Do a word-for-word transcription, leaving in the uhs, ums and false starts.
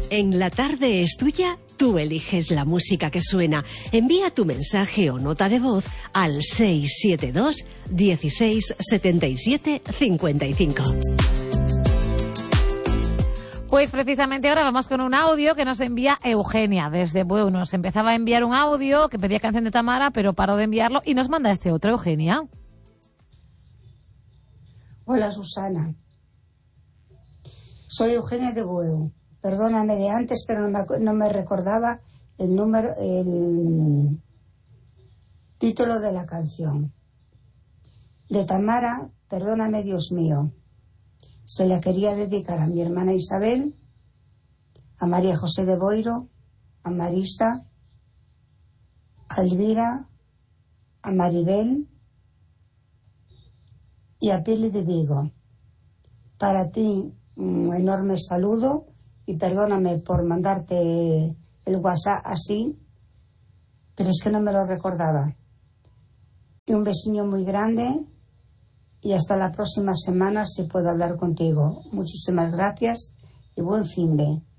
En La Tarde es Tuya, tú eliges la música que suena. Envía tu mensaje o nota de voz al seis siete dos, dieciséis, setenta y siete, cincuenta y cinco. Pues precisamente ahora vamos con un audio que nos envía Eugenia desde Bueu. Nos empezaba a enviar un audio que pedía canción de Tamara, pero paró de enviarlo y nos manda este otro, Eugenia. Hola, Susana. Soy Eugenia de Bueu. Perdóname de antes, pero no me, no me recordaba el número, el título de la canción. De Tamara, Perdóname, Dios mío. Se la quería dedicar a mi hermana Isabel, a María José de Boiro, a Marisa, a Elvira, a Maribel y a Pili de Vigo. Para ti, un enorme saludo y perdóname por mandarte el WhatsApp así, pero es que no me lo recordaba. Y un besiño muy grande y hasta la próxima semana si puedo hablar contigo. Muchísimas gracias y buen fin de.